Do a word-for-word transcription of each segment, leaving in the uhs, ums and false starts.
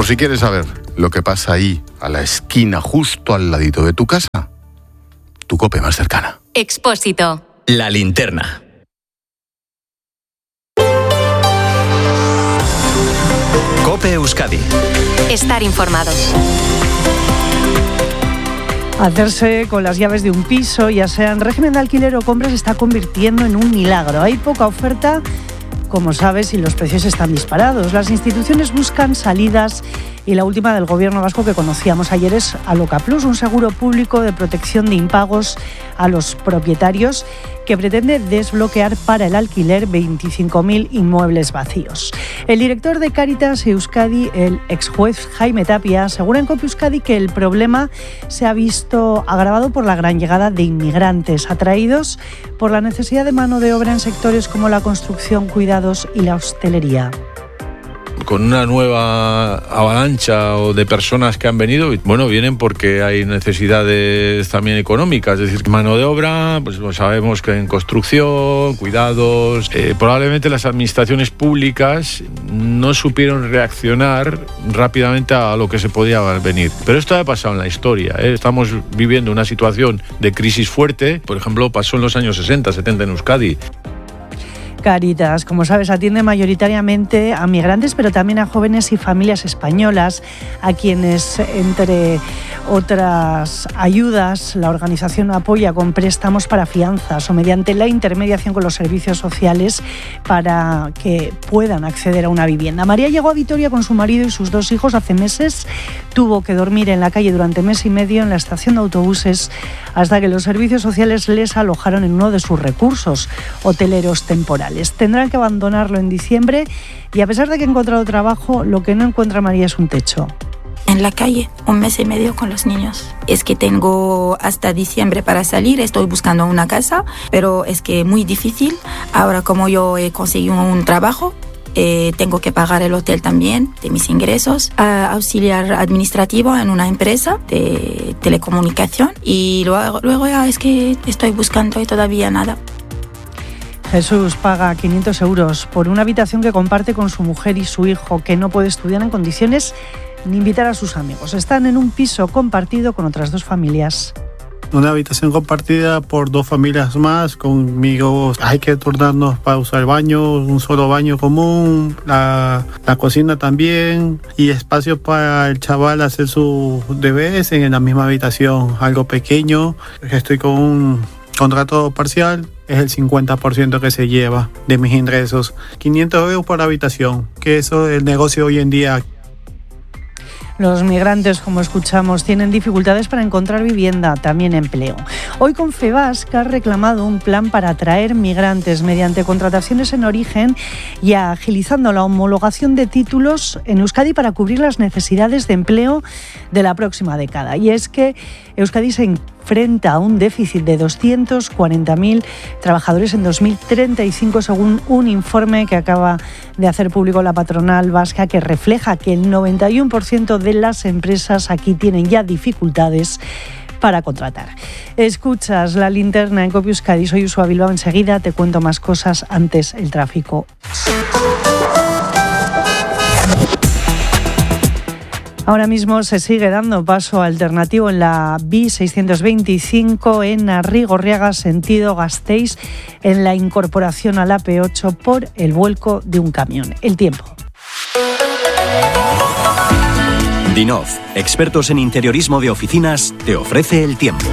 Por si quieres saber lo que pasa ahí, a la esquina, justo al ladito de tu casa, tu COPE más cercana. Expósito. La linterna. COPE Euskadi. Estar informado. Hacerse con las llaves de un piso, ya sea en régimen de alquiler o compra, se está convirtiendo en un milagro. Hay poca oferta, como sabes, y los precios están disparados. Las instituciones buscan salidas y la última del Gobierno vasco que conocíamos ayer es Aloca Plus, un seguro público de protección de impagos a los propietarios que pretende desbloquear para el alquiler veinticinco mil inmuebles vacíos. El director de Cáritas Euskadi, el exjuez Jaime Tapia, asegura en COPE Euskadi que el problema se ha visto agravado por la gran llegada de inmigrantes atraídos por la necesidad de mano de obra en sectores como la construcción, cuidados y la hostelería. Con una nueva avalancha o de personas que han venido, bueno, vienen porque hay necesidades también económicas, es decir, mano de obra, pues sabemos que en construcción, cuidados, eh, probablemente las administraciones públicas no supieron reaccionar rápidamente a lo que se podía venir. Pero esto ha pasado en la historia, ¿eh? Estamos viviendo una situación de crisis fuerte, por ejemplo, pasó en los años sesenta, setenta en Euskadi. Cáritas, como sabes, atiende mayoritariamente a migrantes, pero también a jóvenes y familias españolas, a quienes, entre otras ayudas, la organización apoya con préstamos para fianzas o mediante la intermediación con los servicios sociales para que puedan acceder a una vivienda. María llegó a Vitoria con su marido y sus dos hijos hace meses. Tuvo que dormir en la calle durante mes y medio en la estación de autobuses hasta que los servicios sociales les alojaron en uno de sus recursos hoteleros temporales. Tendrán que abandonarlo en diciembre y a pesar de que ha encontrado trabajo, lo que no encuentra María es un techo. En la calle, un mes y medio con los niños. Es que tengo hasta diciembre para salir, estoy buscando una casa, pero es que muy difícil. Ahora como yo he conseguido un trabajo, eh, tengo que pagar el hotel también de mis ingresos, a auxiliar administrativo en una empresa de telecomunicación y luego, luego ya es que estoy buscando y todavía nada. Jesús paga quinientos euros por una habitación que comparte con su mujer y su hijo, que no puede estudiar en condiciones ni invitar a sus amigos. Están en un piso compartido con otras dos familias. Una habitación compartida por dos familias más. Conmigo hay que turnarnos para usar el baño, un solo baño común, la, la cocina también y espacio para el chaval hacer sus deberes en la misma habitación, algo pequeño. Estoy con un contrato parcial, es el cincuenta por ciento que se lleva de mis ingresos. quinientos euros por habitación, que eso es el negocio hoy en día. Los migrantes, como escuchamos, tienen dificultades para encontrar vivienda, también empleo. Hoy Confebask ha reclamado un plan para atraer migrantes mediante contrataciones en origen y agilizando la homologación de títulos en Euskadi para cubrir las necesidades de empleo de la próxima década. Y es que Euskadi se enfrenta a un déficit de doscientos cuarenta mil trabajadores en dos mil treinta y cinco, según un informe que acaba de hacer público la patronal vasca, que refleja que el noventa y uno por ciento de las empresas aquí tienen ya dificultades para contratar. Escuchas La Linterna en COPE Euskadi. Soy Usua Bilbao. Enseguida te cuento más cosas, antes el tráfico. Ahora mismo se sigue dando paso alternativo en la B seiscientos veinticinco en Arrigorriaga, sentido Gasteiz, en la incorporación a la A P ocho por el vuelco de un camión. El tiempo. Dinov, expertos en interiorismo de oficinas, te ofrece el tiempo.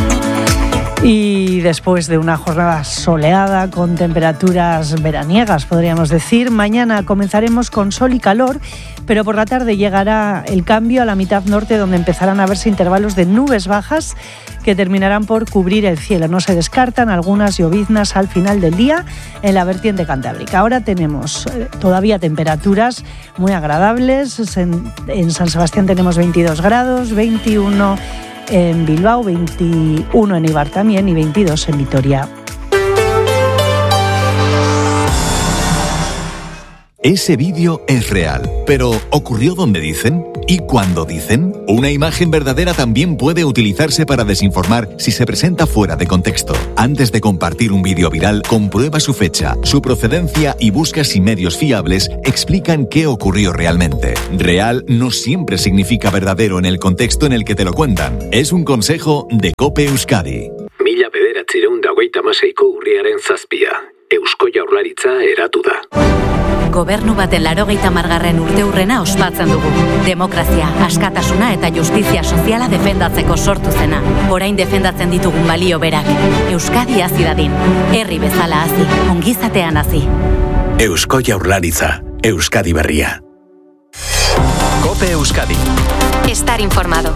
Y después de una jornada soleada con temperaturas veraniegas, podríamos decir, mañana comenzaremos con sol y calor, pero por la tarde llegará el cambio a la mitad norte, donde empezarán a verse intervalos de nubes bajas que terminarán por cubrir el cielo. No se descartan algunas lloviznas al final del día en la vertiente cantábrica. Ahora tenemos todavía temperaturas muy agradables. En, en San Sebastián tenemos veintidós grados, veintiuno en Bilbao, veintiuno en Eibar también y veintidós en Vitoria. Ese vídeo es real, pero ¿ocurrió donde dicen? ¿Y cuándo dicen? Una imagen verdadera también puede utilizarse para desinformar si se presenta fuera de contexto. Antes de compartir un vídeo viral, comprueba su fecha, su procedencia y busca si medios fiables explican qué ocurrió realmente. Real no siempre significa verdadero en el contexto en el que te lo cuentan. Es un consejo de COPE Euskadi. Mila bederatziehun eta hogeita hamaseiko urriaren zazpia. Eusko Jaurlaritza eratu da. Gobernu baten laurogeita hamargarren urteurrena ospatzen dugu. Demokrazia, askatasuna eta justizia soziala defendatzeko sortu zena. Orain defendatzen ditugun balio berak. Euskadi hazi dadin. Herri bezala hazi, ongizatean hazi. Eusko Jaurlaritza, Euskadi berria. COPE Euskadi. Estar informado.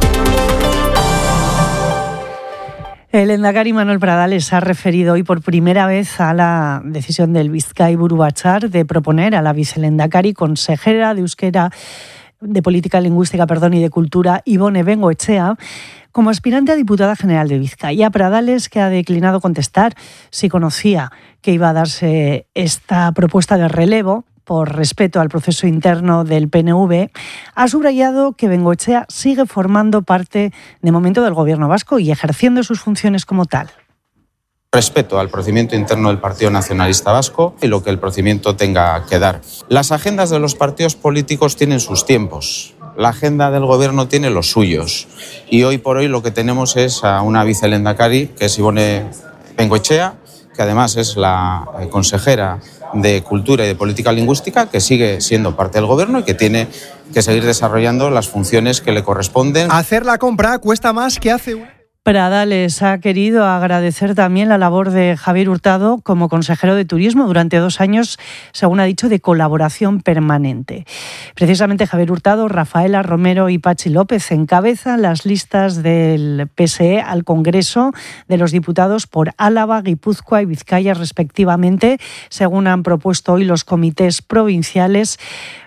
El lehendakari Manuel Pradales ha referido hoy por primera vez a la decisión del Bizkai Buru Batzar de proponer a la vicelehendakari consejera de Euskera, de Política Lingüística perdón, y de Cultura, Ibone Bengoechea, como aspirante a diputada general de Vizcaya. Pradales, que ha declinado contestar si conocía que iba a darse esta propuesta de relevo, por respeto al proceso interno del P N V, ha subrayado que Bengoechea sigue formando parte de momento del Gobierno vasco y ejerciendo sus funciones como tal. Respeto al procedimiento interno del Partido Nacionalista Vasco y lo que el procedimiento tenga que dar. Las agendas de los partidos políticos tienen sus tiempos. La agenda del Gobierno tiene los suyos. Y hoy por hoy lo que tenemos es a una vicelehendakari, que es Ibone Bengoechea, que además es la consejera de Cultura y de Política Lingüística, que sigue siendo parte del Gobierno y que tiene que seguir desarrollando las funciones que le corresponden. Hacer la compra cuesta más que hace un... Pradales ha querido agradecer también la labor de Javier Hurtado como consejero de Turismo durante dos años, según ha dicho, de colaboración permanente. Precisamente Javier Hurtado, Rafaela Romero y Patxi López encabezan las listas del P S E al Congreso de los Diputados por Álava, Guipúzcoa y Vizcaya respectivamente, según han propuesto hoy los comités provinciales.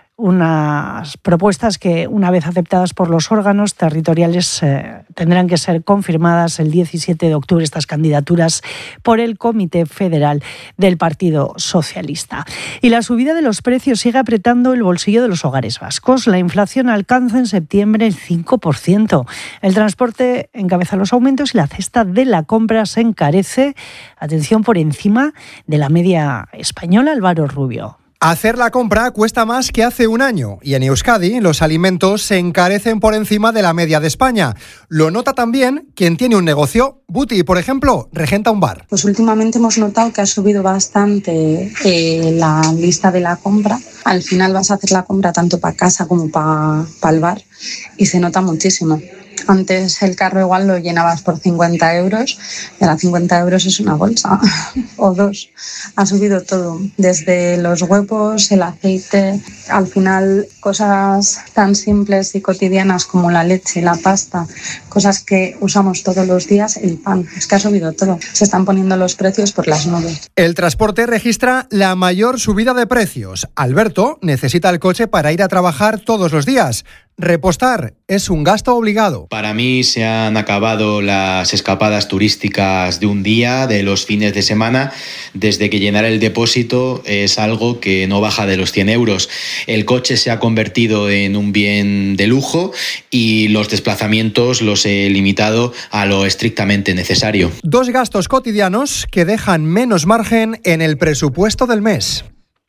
Unas propuestas que, una vez aceptadas por los órganos territoriales, eh, tendrán que ser confirmadas el diecisiete de octubre, estas candidaturas, por el Comité Federal del Partido Socialista. Y la subida de los precios sigue apretando el bolsillo de los hogares vascos. La inflación alcanza en septiembre el cinco por ciento. El transporte encabeza los aumentos y la cesta de la compra se encarece, atención, por encima de la media española. Álvaro Rubio. Hacer la compra cuesta más que hace un año y en Euskadi los alimentos se encarecen por encima de la media de España. Lo nota también quien tiene un negocio. Buti, por ejemplo, regenta un bar. Pues últimamente hemos notado que ha subido bastante eh, la lista de la compra. Al final vas a hacer la compra tanto para casa como para pa el bar y se nota muchísimo. Antes el carro igual lo llenabas por cincuenta euros y ahora cincuenta euros es una bolsa o dos. Ha subido todo, desde los huevos, el aceite, al final cosas tan simples y cotidianas como la leche, la pasta, cosas que usamos todos los días, el pan. Es que ha subido todo. Se están poniendo los precios por las nubes. El transporte registra la mayor subida de precios. Alberto necesita el coche para ir a trabajar todos los días. Repostar es un gasto obligado. Para mí se han acabado las escapadas turísticas de un día, de los fines de semana, desde que llenar el depósito es algo que no baja de los cien euros. El coche se ha convertido en un bien de lujo y los desplazamientos los he limitado a lo estrictamente necesario. Dos gastos cotidianos que dejan menos margen en el presupuesto del mes.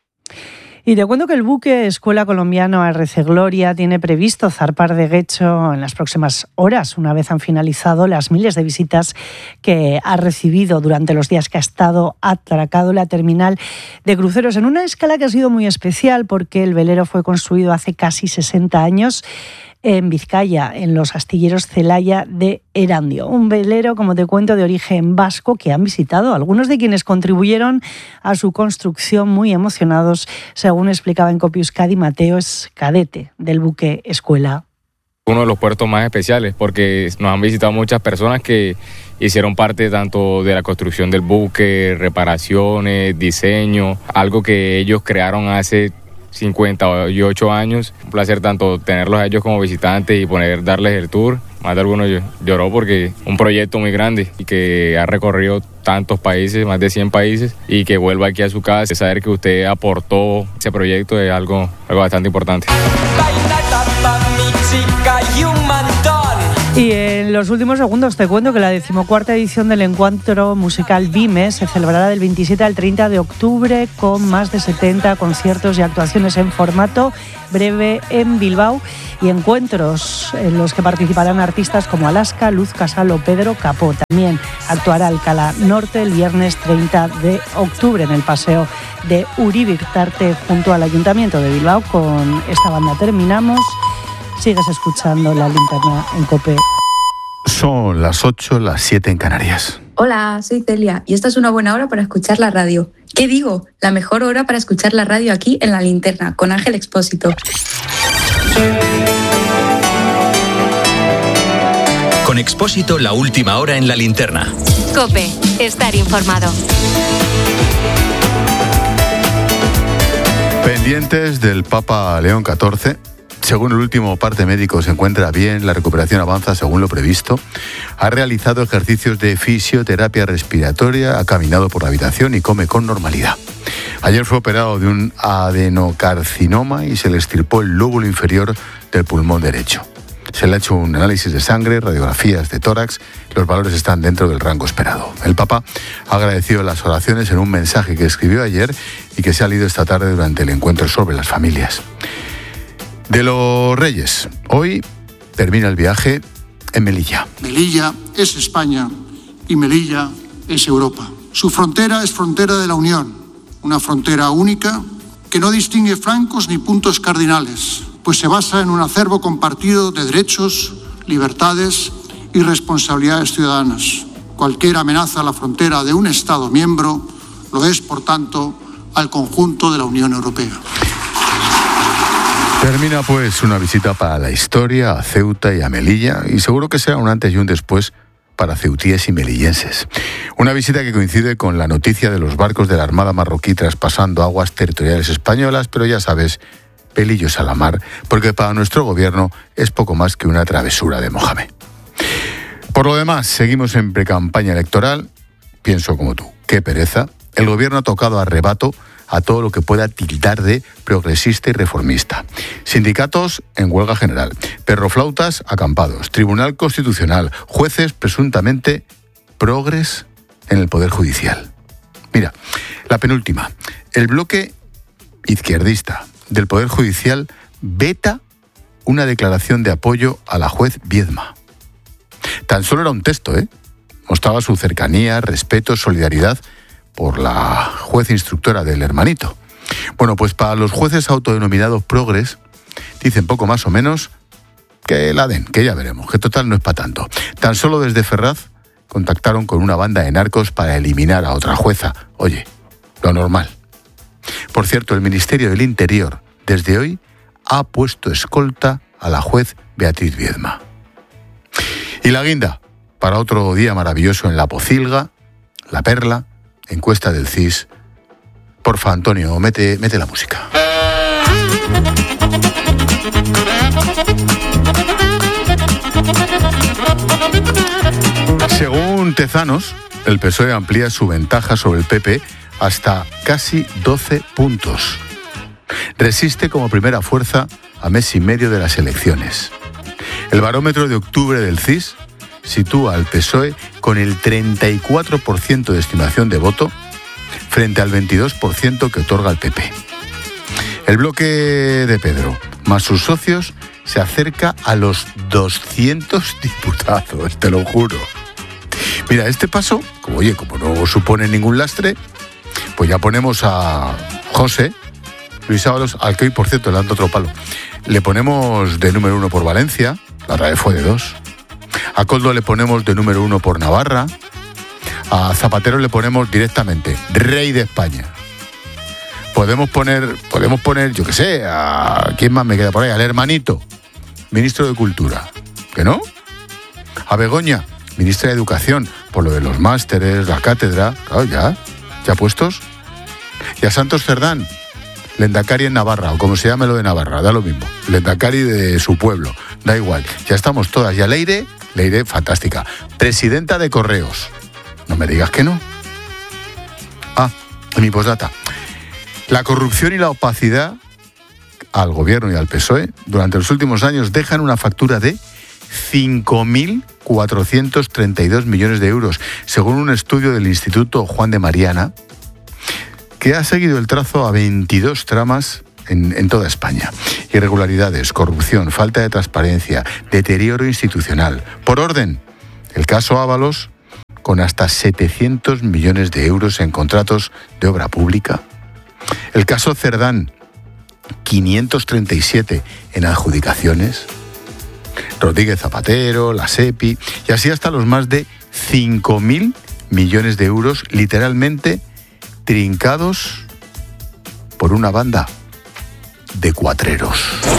Y te cuento que el buque Escuela Colombiano R C Gloria tiene previsto zarpar de Guecho en las próximas horas, una vez han finalizado las miles de visitas que ha recibido durante los días que ha estado atracado la terminal de cruceros, en una escala que ha sido muy especial porque el velero fue construido hace casi sesenta años en Vizcaya, en los astilleros Celaya de Erandio. Un velero, como te cuento, de origen vasco que han visitado algunos de quienes contribuyeron a su construcción, muy emocionados, según explicaba en COPE Euskadi Mateo, es cadete del buque Escuela. Uno de los puertos más especiales porque nos han visitado muchas personas que hicieron parte tanto de la construcción del buque, reparaciones, diseño, algo que ellos crearon hace cincuenta y ocho años. Un placer tanto tenerlos a ellos como visitantes y poder darles el tour más de alguno lloró porque un proyecto muy grande y que ha recorrido tantos países, más de cien países, y que vuelva aquí a su casa, saber que usted aportó ese proyecto es algo, algo bastante importante. Y en los últimos segundos te cuento que la decimocuarta edición del encuentro musical Vime se celebrará del veintisiete al treinta de octubre con más de setenta conciertos y actuaciones en formato breve en Bilbao y encuentros en los que participarán artistas como Alaska, Luz Casal o Pedro Capó. También actuará Alcalá Norte el viernes treinta de octubre en el Paseo de Uribirtarte junto al Ayuntamiento de Bilbao. Con esta banda terminamos. Sigues escuchando La Linterna en COPE. Son las ocho, las siete en Canarias. Hola, soy Celia y esta es una buena hora para escuchar la radio. ¿Qué digo? La mejor hora para escuchar la radio aquí en La Linterna, con Ángel Expósito. Con Expósito, la última hora en La Linterna. COPE, estar informado. Pendientes del Papa León catorce. Según el último parte médico, se encuentra bien, la recuperación avanza según lo previsto. Ha realizado ejercicios de fisioterapia respiratoria, ha caminado por la habitación y come con normalidad. Ayer fue operado de un adenocarcinoma y se le extirpó el lóbulo inferior del pulmón derecho. Se le ha hecho un análisis de sangre, radiografías de tórax. Los valores están dentro del rango esperado. El Papa ha agradecido las oraciones en un mensaje que escribió ayer y que se ha leído esta tarde durante el encuentro sobre las familias. De los Reyes, hoy termina el viaje en Melilla. Melilla es España y Melilla es Europa. Su frontera es frontera de la Unión, una frontera única que no distingue flancos ni puntos cardinales, pues se basa en un acervo compartido de derechos, libertades y responsabilidades ciudadanas. Cualquier amenaza a la frontera de un Estado miembro lo es, por tanto, al conjunto de la Unión Europea. Termina pues una visita para la historia a Ceuta y a Melilla y seguro que será un antes y un después para ceutíes y melillenses. Una visita que coincide con la noticia de los barcos de la Armada marroquí traspasando aguas territoriales españolas, pero ya sabes, pelillos a la mar, porque para nuestro gobierno es poco más que una travesura de Mohamed. Por lo demás, seguimos en precampaña electoral. Pienso como tú, qué pereza. El gobierno ha tocado a rebato a todo lo que pueda tildar de progresista y reformista. Sindicatos en huelga general, perroflautas acampados, Tribunal Constitucional, jueces presuntamente progres en el Poder Judicial. Mira, la penúltima. El bloque izquierdista del Poder Judicial veta una declaración de apoyo a la juez Viedma. Tan solo era un texto, ¿eh? Mostraba su cercanía, respeto, solidaridad por la juez instructora del hermanito. Bueno, pues para los jueces autodenominados progres, dicen poco más o menos que la den, que ya veremos, que total no es para tanto. Tan solo desde Ferraz contactaron con una banda de narcos para eliminar a otra jueza. Oye, lo normal. Por cierto, el Ministerio del Interior, desde hoy, ha puesto escolta a la juez Beatriz Viedma. Y la guinda, para otro día maravilloso en La Pocilga, La Perla, encuesta del C I S. Porfa, Antonio, mete, mete la música. Según Tezanos, el P S O E amplía su ventaja sobre el P P hasta casi doce puntos. Resiste como primera fuerza a mes y medio de las elecciones. El barómetro de octubre del C I S sitúa al P S O E con el treinta y cuatro por ciento de estimación de voto frente al veintidós por ciento que otorga el P P. El bloque de Pedro, más sus socios, se acerca a los doscientos diputados, te lo juro. Mira, este paso, como oye, como no supone ningún lastre, pues ya ponemos a José Luis Ábalos, al que hoy, por cierto, le dan otro palo. Le ponemos de número uno por Valencia, la otra vez fue de dos. A Coldo le ponemos de número uno por Navarra. A Zapatero le ponemos directamente rey de España. Podemos poner, podemos poner, yo qué sé, a quién más me queda por ahí, al hermanito, ministro de Cultura, ¿que no? A Begoña, ministra de Educación, por lo de los másteres, la cátedra, claro, ya, ya puestos. Y a Santos Cerdán, Lendakari en Navarra, o como se llame lo de Navarra, da lo mismo, Lendakari de su pueblo, da igual, ya estamos todas. Y a Leire, Leire, fantástica, presidenta de Correos. No me digas que no. Ah, en mi postdata. La corrupción y la opacidad al gobierno y al P S O E durante los últimos años dejan una factura de cinco mil cuatrocientos treinta y dos millones de euros, según un estudio del Instituto Juan de Mariana, que ha seguido el trazo a veintidós tramas en, en toda España. Irregularidades, corrupción, falta de transparencia, deterioro institucional. Por orden, el caso Ábalos, con hasta setecientos millones de euros en contratos de obra pública. El caso Cerdán, quinientos treinta y siete en adjudicaciones. Rodríguez Zapatero, la SEPI, y así hasta los más de cinco mil millones de euros literalmente trincados por una banda de cuatreros.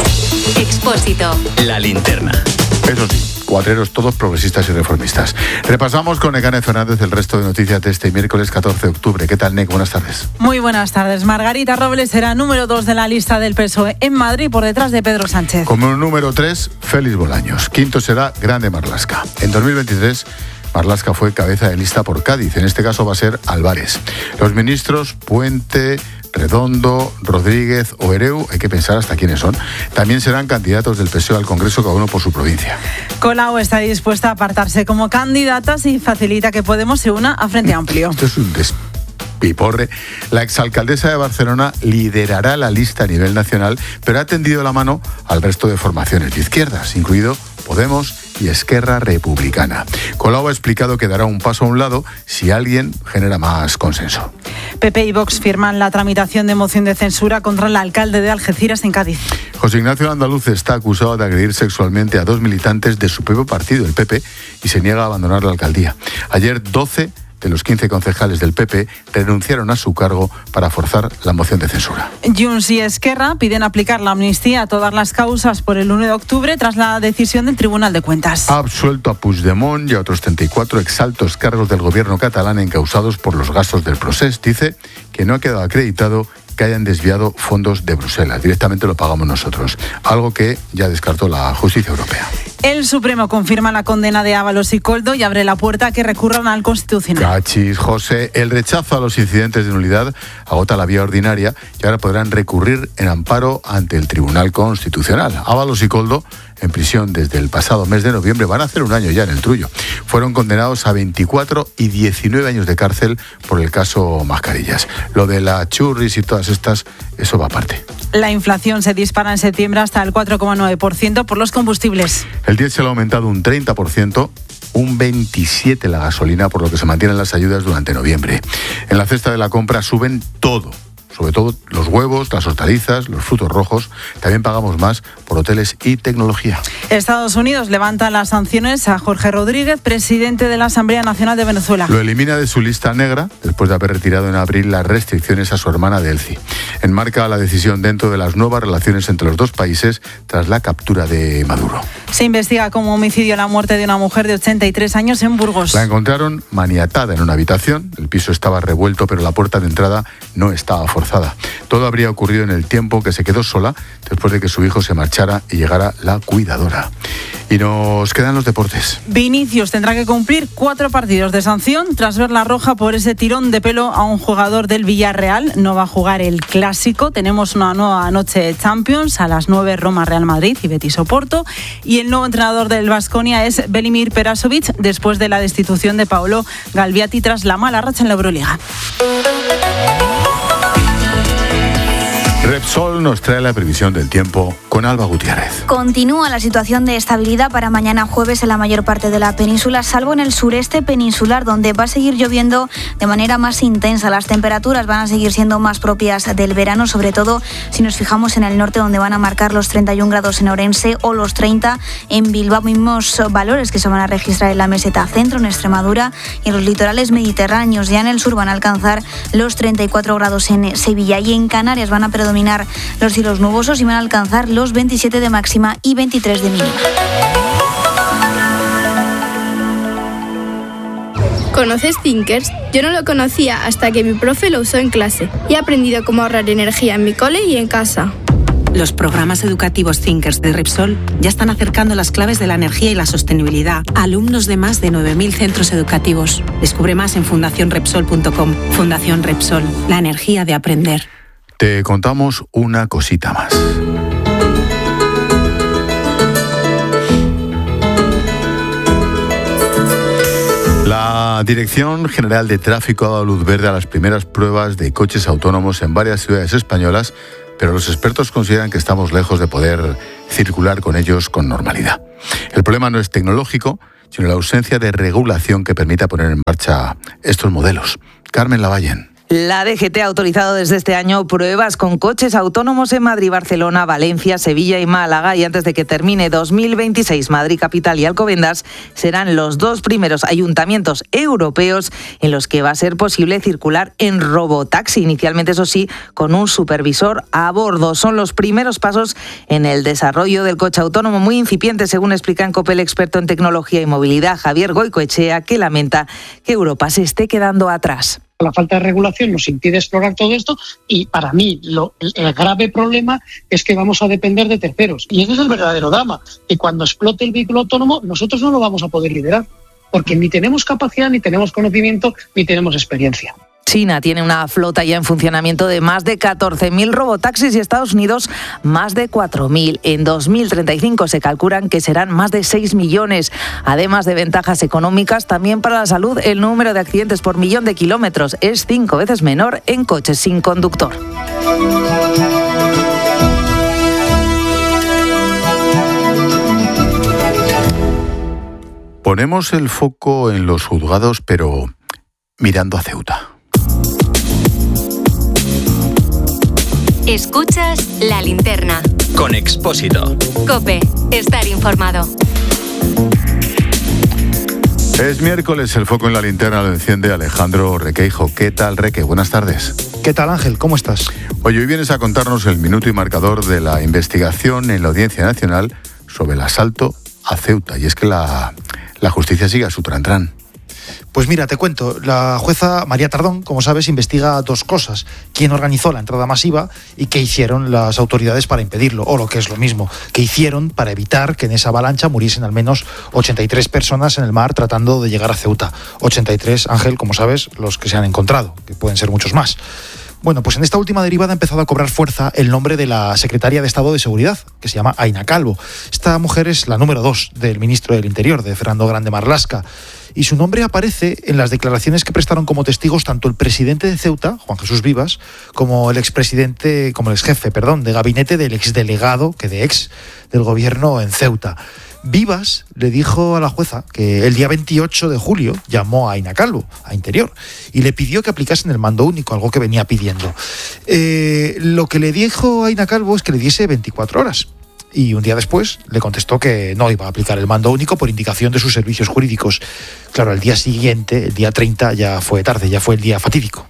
Expósito. La linterna. Eso sí, cuatreros todos progresistas y reformistas. Repasamos con Nekane Fernández el resto de noticias de este miércoles catorce de octubre. ¿Qué tal, Nek? Buenas tardes. Muy buenas tardes. Margarita Robles será número dos de la lista del P S O E en Madrid por detrás de Pedro Sánchez. Como número tres, Félix Bolaños. Quinto será Grande Marlaska. En dos mil veintitrés, Marlaska fue cabeza de lista por Cádiz. En este caso va a ser Álvarez. Los ministros Puente, Redondo, Rodríguez o Ereu, hay que pensar hasta quiénes son, también serán candidatos del P S O E al Congreso, cada uno por su provincia. Colau está dispuesta a apartarse como candidata si facilita que Podemos se una a Frente Amplio. Esto es un despiporre. La exalcaldesa de Barcelona liderará la lista a nivel nacional, pero ha tendido la mano al resto de formaciones de izquierdas, incluido Podemos y Esquerra Republicana. Colau ha explicado que dará un paso a un lado si alguien genera más consenso. P P y Vox firman la tramitación de moción de censura contra el alcalde de Algeciras en Cádiz. José Ignacio Andaluz está acusado de agredir sexualmente a dos militantes de su propio partido, el P P, y se niega a abandonar la alcaldía. Ayer, doce de los quince concejales del P P renunciaron a su cargo para forzar la moción de censura. Junts y Esquerra piden aplicar la amnistía a todas las causas por el uno de octubre tras la decisión del Tribunal de Cuentas. Ha absuelto a Puigdemont y a otros treinta y cuatro exaltos cargos del gobierno catalán encausados por los gastos del procés. Dice que no ha quedado acreditado que hayan desviado fondos de Bruselas. Directamente lo pagamos nosotros, algo que ya descartó la justicia europea. El Supremo confirma la condena de Ábalos y Koldo y abre la puerta a que recurran al Constitucional. Cachis, José, el rechazo a los incidentes de nulidad agota la vía ordinaria y ahora podrán recurrir en amparo ante el Tribunal Constitucional. Ábalos y Koldo, en prisión desde el pasado mes de noviembre, van a hacer un año ya en el Trullo. Fueron condenados a veinticuatro y diecinueve años de cárcel por el caso Mascarillas. Lo de la churris y todas estas, eso va aparte. La inflación se dispara en septiembre hasta el cuatro coma nueve por ciento por los combustibles. El diésel ha aumentado un treinta por ciento, un veintisiete por ciento la gasolina, por lo que se mantienen las ayudas durante noviembre. En la cesta de la compra suben todo, sobre todo los huevos, las hortalizas, los frutos rojos. También pagamos más por hoteles y tecnología. Estados Unidos levanta las sanciones a Jorge Rodríguez, presidente de la Asamblea Nacional de Venezuela. Lo elimina de su lista negra después de haber retirado en abril las restricciones a su hermana Delcy. Enmarca la decisión dentro de las nuevas relaciones entre los dos países tras la captura de Maduro. Se investiga como homicidio la muerte de una mujer de ochenta y tres años en Burgos. La encontraron maniatada en una habitación. El piso estaba revuelto, pero la puerta de entrada no estaba forzada. Todo habría ocurrido en el tiempo que se quedó sola después de que su hijo se marchara y llegara la cuidadora. Y nos quedan los deportes. Vinicius tendrá que cumplir cuatro partidos de sanción tras ver la roja por ese tirón de pelo a un jugador del Villarreal. No va a jugar el Clásico. Tenemos una nueva noche de Champions a las nueve, Roma, Real Madrid y Betis Oporto. Y el nuevo entrenador del Baskonia es Velimir Perasovic, después de la destitución de Paolo Galviati tras la mala racha en la Euroliga. Repsol nos trae la previsión del tiempo con Alba Gutiérrez. Continúa la situación de estabilidad para mañana jueves en la mayor parte de la península, salvo en el sureste peninsular, donde va a seguir lloviendo de manera más intensa. Las temperaturas van a seguir siendo más propias del verano, sobre todo si nos fijamos en el norte, donde van a marcar los treinta y un grados en Orense o los treinta en Bilbao. Mismos valores que se van a registrar en la meseta centro, en Extremadura y en los litorales mediterráneos. Ya en el sur van a alcanzar los treinta y cuatro grados en Sevilla, y en Canarias van a predominar los cielos nubosos y van a alcanzar los veintisiete de máxima y veintitrés de mínima. ¿Conoces Thinkers? Yo no lo conocía hasta que mi profe lo usó en clase y he aprendido cómo ahorrar energía en mi cole y en casa. Los programas educativos Thinkers de Repsol ya están acercando las claves de la energía y la sostenibilidad a alumnos de más de nueve mil centros educativos. Descubre más en fundación repsol punto com. Fundación Repsol, la energía de aprender. Te contamos una cosita más. La Dirección General de Tráfico ha dado luz verde a las primeras pruebas de coches autónomos en varias ciudades españolas, pero los expertos consideran que estamos lejos de poder circular con ellos con normalidad. El problema no es tecnológico, sino la ausencia de regulación que permita poner en marcha estos modelos. Carmen Lavallen. La D G T ha autorizado desde este año pruebas con coches autónomos en Madrid, Barcelona, Valencia, Sevilla y Málaga, y antes de que termine dos mil veintiséis, Madrid Capital y Alcobendas serán los dos primeros ayuntamientos europeos en los que va a ser posible circular en robotaxi, inicialmente, eso sí, con un supervisor a bordo. Son los primeros pasos en el desarrollo del coche autónomo, muy incipiente, según explica en COPE el experto en tecnología y movilidad Javier Goicoechea, que lamenta que Europa se esté quedando atrás. La falta de regulación nos impide explorar todo esto y para mí lo, el grave problema es que vamos a depender de terceros. Y ese es el verdadero drama, que cuando explote el vehículo autónomo nosotros no lo vamos a poder liderar, porque ni tenemos capacidad, ni tenemos conocimiento, ni tenemos experiencia. China tiene una flota ya en funcionamiento de más de catorce mil robotaxis y Estados Unidos más de cuatro mil. En dos mil treinta y cinco se calculan que serán más de seis millones. Además de ventajas económicas, también para la salud, el número de accidentes por millón de kilómetros es cinco veces menor en coches sin conductor. Ponemos el foco en los juzgados, pero mirando a Ceuta. Escuchas La Linterna. Con Expósito. COPE. Estar informado. Es miércoles, el foco en La Linterna lo enciende Alejandro Requeijo. ¿Qué tal, Reque? Buenas tardes. ¿Qué tal, Ángel? ¿Cómo estás? Oye, hoy vienes a contarnos el minuto y marcador de la investigación en la Audiencia Nacional sobre el asalto a Ceuta. Y es que la, la justicia sigue a su trantrán. Pues mira, te cuento, la jueza María Tardón, como sabes, investiga dos cosas: quién organizó la entrada masiva y qué hicieron las autoridades para impedirlo, o lo que es lo mismo, qué hicieron para evitar que en esa avalancha muriesen al menos ochenta y tres personas en el mar tratando de llegar a Ceuta. ochenta y tres, Ángel, como sabes, los que se han encontrado, que pueden ser muchos más. Bueno, pues en esta última derivada ha empezado a cobrar fuerza el nombre de la secretaria de Estado de Seguridad, que se llama Aina Calvo. Esta mujer es la número dos del ministro del Interior, de Fernando Grande Marlaska, y su nombre aparece en las declaraciones que prestaron como testigos tanto el presidente de Ceuta, Juan Jesús Vivas, como el expresidente, como el exjefe, perdón, de gabinete del exdelegado, que de ex, del gobierno en Ceuta. Vivas le dijo a la jueza que el día veintiocho de julio llamó a Aina Calvo, a Interior, y le pidió que aplicasen el mando único, algo que venía pidiendo. Eh, lo que le dijo a Aina Calvo es que le diese veinticuatro horas. Y un día después le contestó que no iba a aplicar el mando único por indicación de sus servicios jurídicos. Claro, el día siguiente, el día treinta, ya fue tarde, ya fue el día fatídico.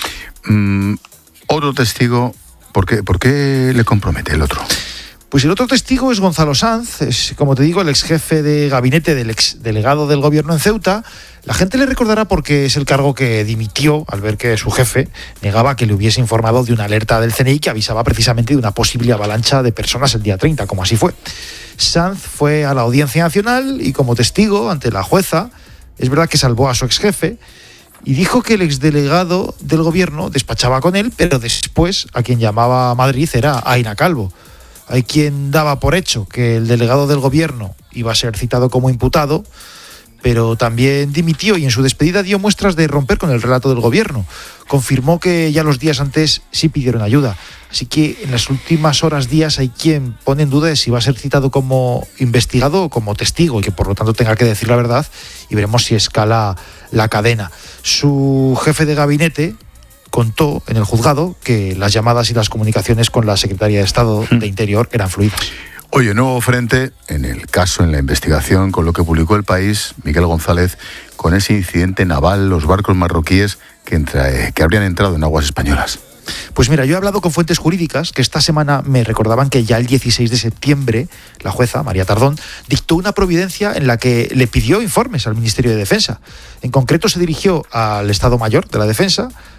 Mm, otro testigo, ¿por qué, ¿por qué le compromete el otro? Pues el otro testigo es Gonzalo Sanz, es, como te digo, el ex jefe de gabinete del ex delegado del gobierno en Ceuta. La gente le recordará porque es el cargo que dimitió al ver que su jefe negaba que le hubiese informado de una alerta del C N I que avisaba precisamente de una posible avalancha de personas el día treinta, como así fue. Sanz fue a la Audiencia Nacional y como testigo ante la jueza, es verdad que salvó a su ex jefe y dijo que el exdelegado del gobierno despachaba con él, pero después a quien llamaba a Madrid era Aina Calvo. Hay quien daba por hecho que el delegado del gobierno iba a ser citado como imputado, pero también dimitió y en su despedida dio muestras de romper con el relato del gobierno. Confirmó que ya los días antes sí pidieron ayuda. Así que en las últimas horas, días, hay quien pone en duda de si va a ser citado como investigado o como testigo y que por lo tanto tenga que decir la verdad, y veremos si escala la cadena. Su jefe de gabinete contó en el juzgado que las llamadas y las comunicaciones con la Secretaría de Estado de Interior eran fluidas. Oye, nuevo frente en el caso, en la investigación, con lo que publicó El País, Miguel González, con ese incidente naval, los barcos marroquíes que, entra, que habrían entrado en aguas españolas. Pues mira, yo he hablado con fuentes jurídicas que esta semana me recordaban que ya el dieciséis de septiembre la jueza, María Tardón, dictó una providencia en la que le pidió informes al Ministerio de Defensa. En concreto se dirigió al Estado Mayor de la Defensa,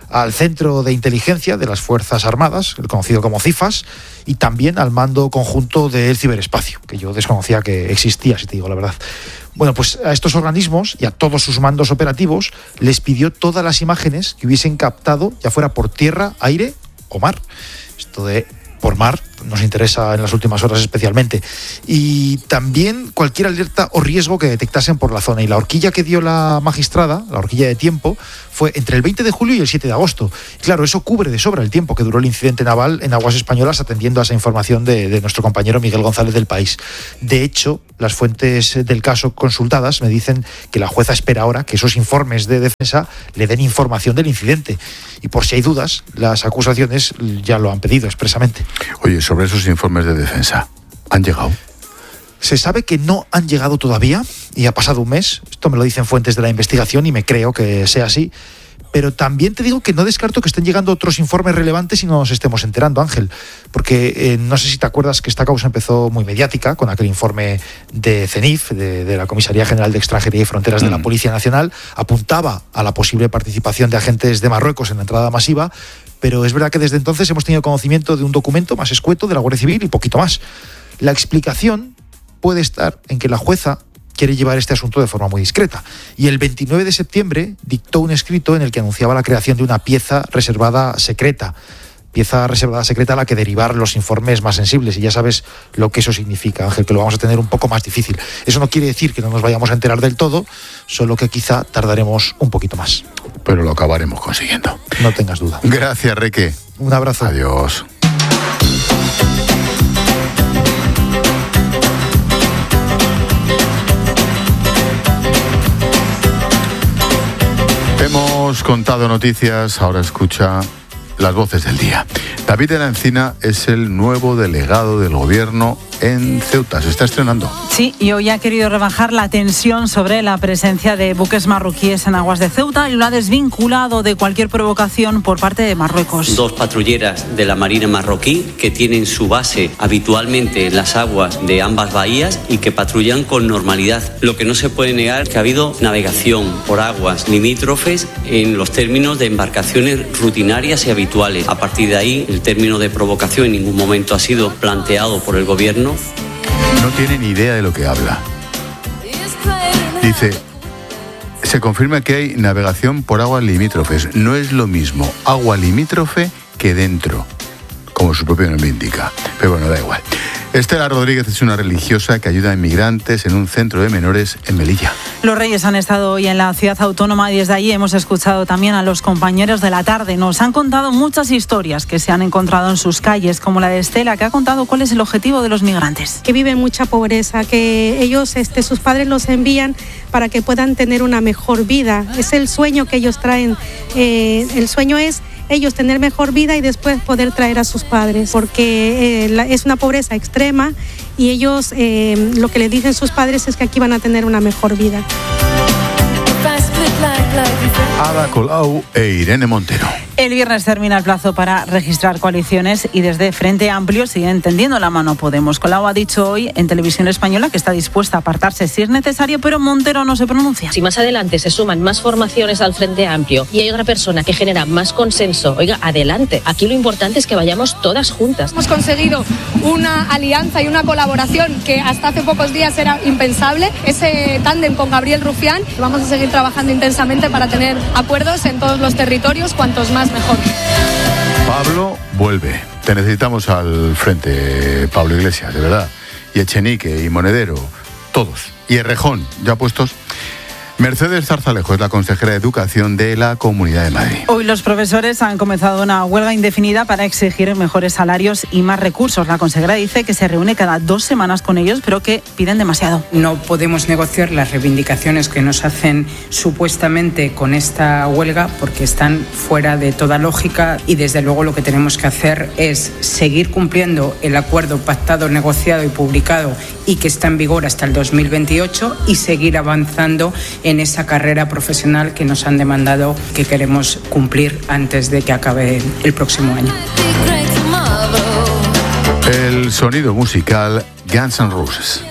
al Centro de Inteligencia de las Fuerzas Armadas, el conocido como CIFAS, y también al Mando Conjunto del Ciberespacio, que yo desconocía que existía, si te digo la verdad. Bueno, pues a estos organismos y a todos sus mandos operativos les pidió todas las imágenes que hubiesen captado, ya fuera por tierra, aire o mar. Esto de por mar nos interesa en las últimas horas especialmente. Y también cualquier alerta o riesgo que detectasen por la zona. Y la horquilla que dio la magistrada, la horquilla de tiempo, fue entre el veinte de julio y el siete de agosto. Y claro, eso cubre de sobra el tiempo que duró el incidente naval en aguas españolas, atendiendo a esa información de, de nuestro compañero Miguel González del País. De hecho, las fuentes del caso consultadas me dicen que la jueza espera ahora que esos informes de defensa le den información del incidente. Y por si hay dudas, las acusaciones ya lo han pedido expresamente. Oye, sobre esos informes de defensa, ¿han llegado? Se sabe que no han llegado todavía y ha pasado un mes. Esto me lo dicen fuentes de la investigación y me creo que sea así. Pero también te digo que no descarto que estén llegando otros informes relevantes y no nos estemos enterando, Ángel. Porque eh, no sé si te acuerdas que esta causa empezó muy mediática con aquel informe de CENIF, de, de la Comisaría General de Extranjería y Fronteras mm. de la Policía Nacional. Apuntaba a la posible participación de agentes de Marruecos en la entrada masiva. Pero es verdad que desde entonces hemos tenido conocimiento de un documento más escueto de la Guardia Civil y poquito más. La explicación puede estar en que la jueza quiere llevar este asunto de forma muy discreta. Y el veintinueve de septiembre dictó un escrito en el que anunciaba la creación de una pieza reservada secreta. Pieza reservada secreta a la que derivar los informes más sensibles. Y ya sabes lo que eso significa, Ángel, que lo vamos a tener un poco más difícil. Eso no quiere decir que no nos vayamos a enterar del todo, solo que quizá tardaremos un poquito más. Pero lo acabaremos consiguiendo. No tengas duda. Gracias, Reque. Un abrazo. Adiós. Hemos contado noticias, ahora escucha las voces del día. David de la Encina es el nuevo delegado del gobierno en Ceuta. Se está estrenando. Sí, y hoy ha querido rebajar la tensión sobre la presencia de buques marroquíes en aguas de Ceuta y lo ha desvinculado de cualquier provocación por parte de Marruecos. Dos patrulleras de la Marina marroquí que tienen su base habitualmente en las aguas de ambas bahías y que patrullan con normalidad. Lo que no se puede negar es que ha habido navegación por aguas limítrofes en los términos de embarcaciones rutinarias y habituales. A partir de ahí, el término de provocación en ningún momento ha sido planteado por el gobierno. No tiene ni idea de lo que habla. Dice, se confirma que hay navegación por aguas limítrofes. No es lo mismo agua limítrofe que dentro, como su propio nombre indica. Pero bueno, da igual. Estela Rodríguez es una religiosa que ayuda a inmigrantes en un centro de menores en Melilla. Los Reyes han estado hoy en la ciudad autónoma y desde allí hemos escuchado también a los compañeros de la tarde. Nos han contado muchas historias que se han encontrado en sus calles, como la de Estela, que ha contado cuál es el objetivo de los migrantes. Que viven mucha pobreza, que ellos, este, sus padres los envían para que puedan tener una mejor vida. Es el sueño que ellos traen. Eh, el sueño es ellos tener mejor vida y después poder traer a sus padres, porque eh, la, es una pobreza extrema y ellos eh, lo que le dicen sus padres es que aquí van a tener una mejor vida. Ada Colau e Irene Montero. El viernes termina el plazo para registrar coaliciones y desde Frente Amplio siguen tendiendo la mano a Podemos. Colau ha dicho hoy en Televisión Española que está dispuesta a apartarse si es necesario, pero Montero no se pronuncia. Si más adelante se suman más formaciones al Frente Amplio y hay otra persona que genera más consenso, oiga, adelante. Aquí lo importante es que vayamos todas juntas. Hemos conseguido una alianza y una colaboración que hasta hace pocos días era impensable. Ese tándem con Gabriel Rufián. Vamos a seguir trabajando intensamente para tener acuerdos en todos los territorios, cuantos más mejor. Pablo, vuelve. Te necesitamos al frente, Pablo Iglesias, de verdad. Y Echenique, y Monedero, todos. Y Errejón, ya puestos. Mercedes Zarzalejo es la consejera de Educación de la Comunidad de Madrid. Hoy los profesores han comenzado una huelga indefinida para exigir mejores salarios y más recursos. La consejera dice que se reúne cada dos semanas con ellos, pero que piden demasiado. No podemos negociar las reivindicaciones que nos hacen supuestamente con esta huelga porque están fuera de toda lógica y desde luego lo que tenemos que hacer es seguir cumpliendo el acuerdo pactado, negociado y publicado y que está en vigor hasta el dos mil veintiocho y seguir avanzando en en esa carrera profesional que nos han demandado, que queremos cumplir antes de que acabe el próximo año. El sonido musical Guns N' Roses.